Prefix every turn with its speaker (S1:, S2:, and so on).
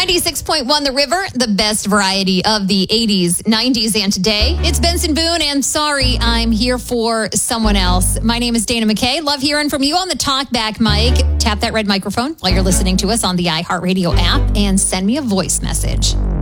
S1: 96.1 The River, the best variety of the 80s, 90s, and today. It's Benson Boone, and sorry, I'm here for someone else. My name is Dana McKay. Love hearing from you on the talkback mic. Tap that red microphone while you're listening to us on the iHeartRadio app and send me a voice message.